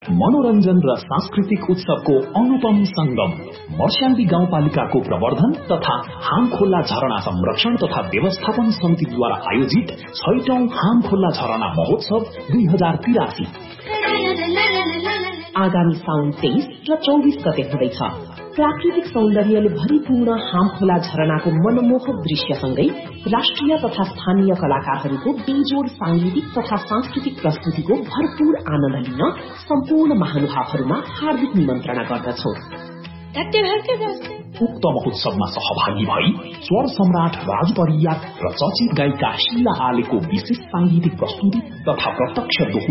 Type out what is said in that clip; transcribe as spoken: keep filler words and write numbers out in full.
मनोरञ्जन र सांस्कृतिक उत्सवको अनुपम संगम मर्स्याङ्गी गाउँपालिकाको प्रवर्धन तथा हामखोला झरना संरक्षण तथा व्यवस्थापन समितिद्वारा आयोजित छैटौं हामखोला झरना महोत्सव दुई हजार तिरासी आगामी साउन तेइस र चौबिस गते हुँदैछ। प्राकृतिक सौन्दर्यले भरिपूर्ण हामखोला झरनाको मनमोहक दृश्यसँगै राष्ट्रिय तथा स्थानीय कलाकारहरूको बेजोड सांगीतिक तथा सांस्कृतिक प्रस्तुतिको भरपूर आनन्द लिन सम्पूर्ण महानुभावहरूमा हार्दिक निमन्त्रणा गर्दछौ। उक्त महोत्सवमा सहभागी भई स्वर सम्राट राज परियार र चर्चित गायिका शीला आलेको विशेष सांगीतिक प्रस्तुति तथा प्रत्यक्ष